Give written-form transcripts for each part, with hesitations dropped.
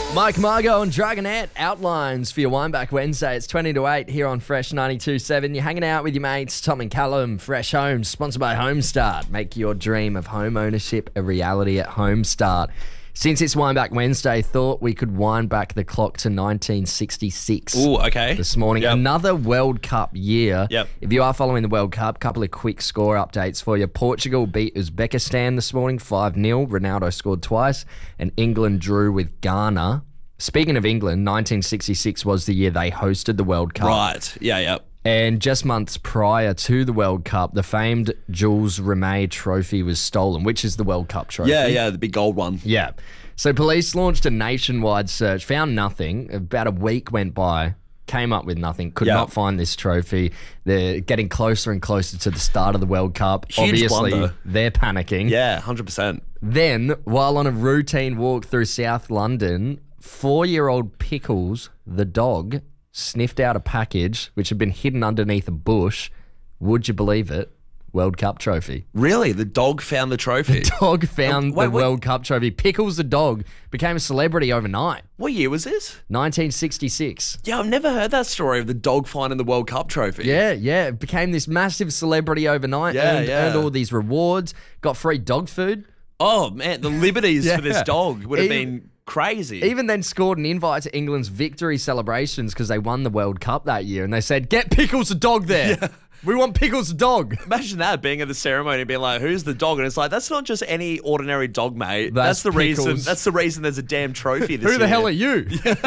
Mike Margo and Dragonette outlines for your Wineback Wednesday. It's 20 to 8 here on Fresh 92.7. You're hanging out with your mates, Tom and Callum. Fresh Homes, sponsored by Homestart. Make your dream of home ownership a reality at Homestart. Since it's Wineback Wednesday, thought we could wind back the clock to 1966. Ooh, okay. This morning. Yep. Another World Cup year. Yep. If you are following the World Cup, couple of quick score updates for you. Portugal beat Uzbekistan this morning 5-0. Ronaldo scored twice. And England drew with Ghana. Speaking of England, 1966 was the year they hosted the World Cup. Right. Yeah. And just months prior to the World Cup, the famed Jules Rimet trophy was stolen, which is the World Cup trophy. Yeah, the big gold one. Yeah. So police launched a nationwide search, found nothing. About a week went by, came up with nothing, could not find this trophy. They're getting closer and closer to the start of the World Cup. Huge Obviously, blunder. they're panicking. Yeah, 100%. Then, while on a routine walk through South London, 4-year-old Pickles, the dog, sniffed out a package which had been hidden underneath a bush. Would you believe it? World Cup trophy. Really? The dog found the trophy? Dog found Wait, the World Cup trophy. Pickles the dog became a celebrity overnight. What year was this? 1966. Yeah, I've never heard that story of the dog finding the World Cup trophy. Yeah. It became this massive celebrity overnight. Earned all these rewards. Got free dog food. Oh, man, the liberties for this dog would have been crazy. Even then scored an invite to England's victory celebrations because they won the World Cup that year. And they said, get Pickles the dog there. Yeah. We want Pickles the dog. Imagine that, being at the ceremony and being like, who's the dog? And it's like, that's not just any ordinary dog, mate. That's the Pickles. reason. That's the reason there's a damn trophy this year. Who the hell are you?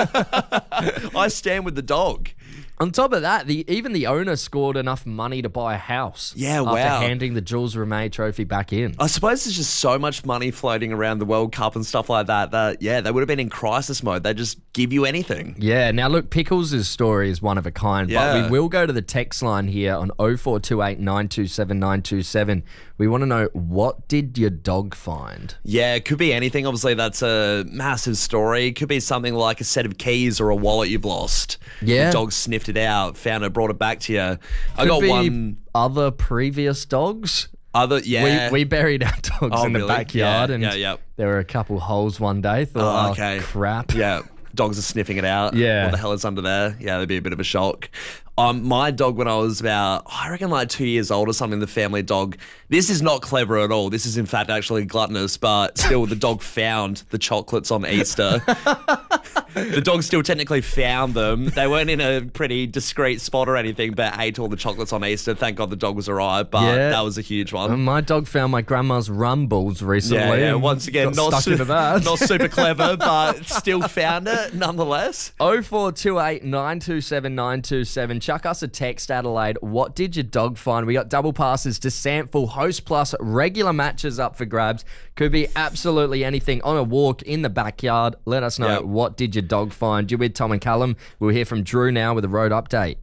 I stand with the dog. On top of that, even the owner scored enough money to buy a house. Yeah, after wow. handing the Jules Rimet trophy back in. I suppose there's just so much money floating around the World Cup and stuff like that they would have been in crisis mode. They just give you anything. Yeah, now look, Pickles' story is one of a kind, but we will go to the text line here on 0428 927 927. We want to know, what did your dog find? Yeah, it could be anything. Obviously, that's a massive story. It could be something like a set of keys or a wallet you've lost. Yeah. The dog sniffed it out, found it, brought it back to you. I Could got be one. Other previous dogs? We buried our dogs in the really? backyard, Yeah, and yeah. there were a couple holes one day. Thought, crap. Yeah, dogs are sniffing it out. Yeah. What the hell is under there? Yeah, that'd be a bit of a shock. My dog, when I was about, I reckon like 2 years old or something, the family dog, this is not clever at all. This is in fact actually gluttonous, but still the dog found the chocolates on Easter. The dog still technically found them. They weren't in a pretty discreet spot or anything, but ate all the chocolates on Easter. Thank God the dog was alright, but that was a huge one. My dog found my grandma's rum balls recently. Yeah, once again, not super clever, but still found it nonetheless. 0428 927 927. Chuck us a text, Adelaide. What did your dog find? We got double passes to Sample, Host Plus, regular matches up for grabs. Could be absolutely anything. On a walk, in the backyard. Let us know, what did your dog find? You're with Tom and Callum. We'll hear from Drew now with a road update.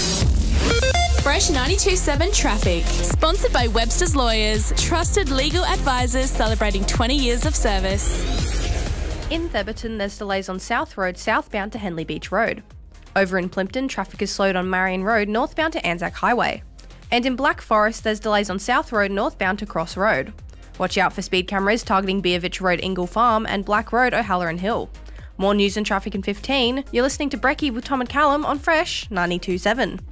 Fresh 92.7 Traffic. Sponsored by Webster's Lawyers. Trusted legal advisors celebrating 20 years of service. In Theberton, there's delays on South Road southbound to Henley Beach Road. Over in Plimpton, traffic is slowed on Marion Road northbound to Anzac Highway. And in Black Forest, there's delays on South Road northbound to Cross Road. Watch out for speed cameras targeting Beervich Road, Ingle Farm, and Black Road, O'Halloran Hill. More news and traffic in 15. You're listening to Brekkie with Tom and Callum on Fresh 92.7.